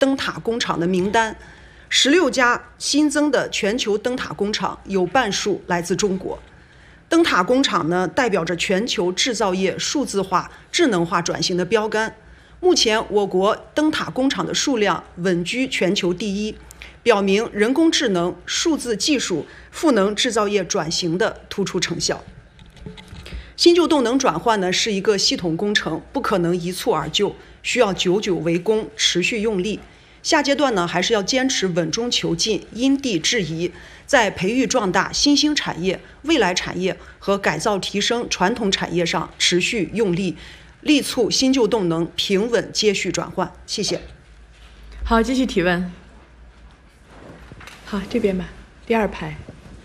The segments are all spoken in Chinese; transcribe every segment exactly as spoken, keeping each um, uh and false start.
灯塔工厂的名单，十六家新增的全球灯塔工厂有半数来自中国。灯塔工厂呢，代表着全球制造业数字化、智能化转型的标杆。目前，我国灯塔工厂的数量稳居全球第一，表明人工智能、数字技术赋能制造业转型的突出成效。新旧动能转换呢，是一个系统工程，不可能一蹴而就，需要久久为功，持续用力。下阶段呢，还是要坚持稳中求进，因地制宜，在培育壮大新兴产业、未来产业和改造提升传统产业上持续用力，力促新旧动能平稳接续转换。谢谢。 好，继续提问。好，这边吧，第二排。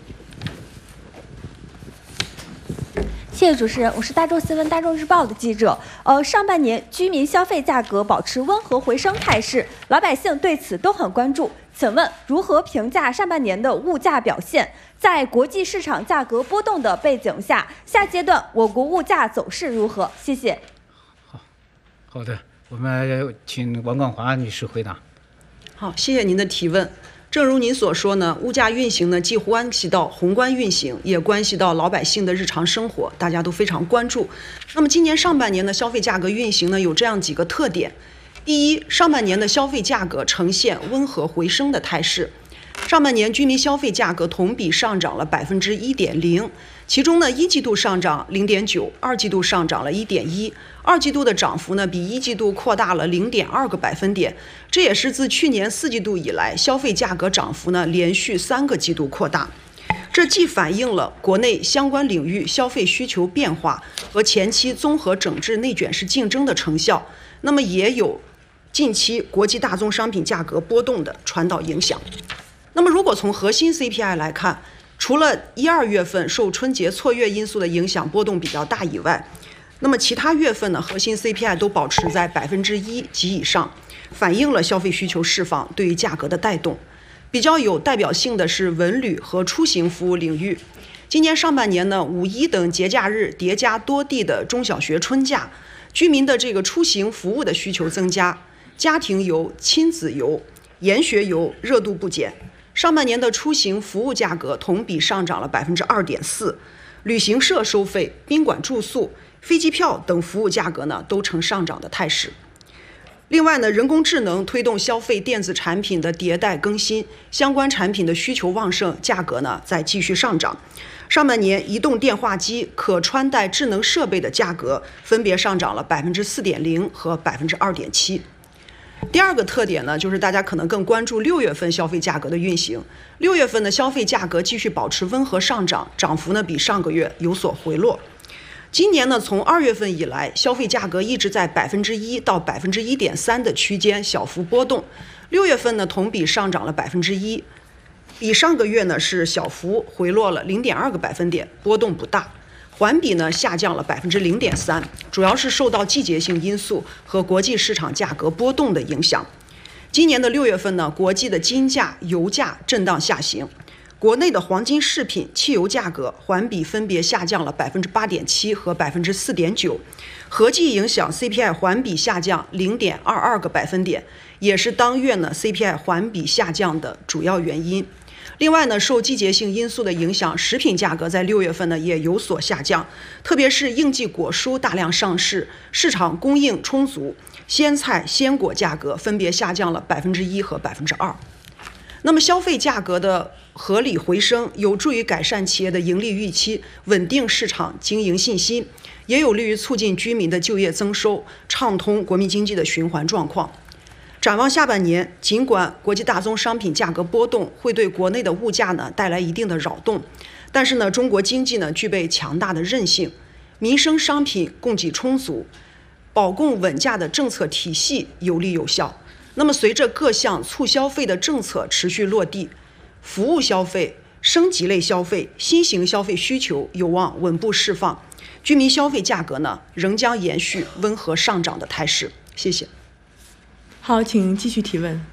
谢谢主持人，我是大众新闻、大众日报的记者。呃，上半年居民消费价格保持温和回升态势，老百姓对此都很关注。请问如何评价上半年的物价表现？在国际市场价格波动的背景下，下阶段我国物价走势如何？谢谢。 好，好的，我们请王冠华女士回答。 好，谢谢您的提问。正如您所说呢，物价运行呢既关系到宏观运行，也关系到老百姓的日常生活，大家都非常关注。那么今年上半年的消费价格运行呢，有这样几个特点：第一，上半年的消费价格呈现温和回升的态势。上半年居民消费价格同比上涨了百分之一点零，其中呢，一季度上涨零点九，二季度上涨了一点一，二季度的涨幅呢比一季度扩大了零点二个百分点，这也是自去年四季度以来消费价格涨幅呢连续三个季度扩大。这既反映了国内相关领域消费需求变化和前期综合整治内卷式竞争的成效，那么也有近期国际大宗商品价格波动的传导影响。那么如果从核心 C P I 来看，除了一二月份受春节错月因素的影响波动比较大以外，那么其他月份呢，核心 C P I 都保持在百分之一及以上，反映了消费需求释放对于价格的带动。比较有代表性的是文旅和出行服务领域。今年上半年呢，五一等节假日叠加多地的中小学春假，居民的这个出行服务的需求增加，家庭游、亲子游、研学游热度不减。上半年的出行服务价格同比上涨了百分之二点四，旅行社收费、宾馆住宿、飞机票等服务价格呢都呈上涨的态势。另外呢，人工智能推动消费电子产品的迭代更新，相关产品的需求旺盛，价格呢在继续上涨。上半年移动电话机、可穿戴智能设备的价格分别上涨了百分之四点零和百分之二点七。第二个特点呢，就是大家可能更关注六月份消费价格的运行。六月份的消费价格继续保持温和上涨，涨幅呢比上个月有所回落。今年呢，从二月份以来，消费价格一直在百分之一到百分之一点三的区间小幅波动。六月份呢，同比上涨了百分之一，比上个月呢是小幅回落了零点二个百分点，波动不大。环比呢下降了百分之零点三，主要是受到季节性因素和国际市场价格波动的影响。今年的六月份呢，国际的金价、油价震荡下行，国内的黄金饰品、汽油价格环比分别下降了百分之八点七和百分之四点九，合计影响 C P I 环比下降零点二二个百分点，也是当月呢 C P I 环比下降的主要原因。另外呢，受季节性因素的影响，食品价格在六月份呢也有所下降，特别是应季果蔬大量上市，市场供应充足，鲜菜、鲜果价格分别下降了百分之一和百分之二。那么消费价格的合理回升，有助于改善企业的盈利预期，稳定市场经营信心，也有利于促进居民的就业增收，畅通国民经济的循环状况。展望下半年，尽管国际大宗商品价格波动会对国内的物价呢带来一定的扰动，但是呢，中国经济呢具备强大的韧性，民生商品供给充足，保供稳价的政策体系有力有效。那么随着各项促消费的政策持续落地，服务消费、升级类消费、新型消费需求有望稳步释放，居民消费价格呢仍将延续温和上涨的态势。谢谢。 好，请继续提问。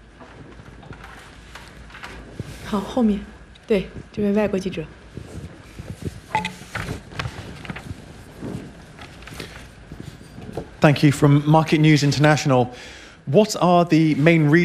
好，后面，对，这位外国记者。 Thank you. From Market News International, What are the main reasons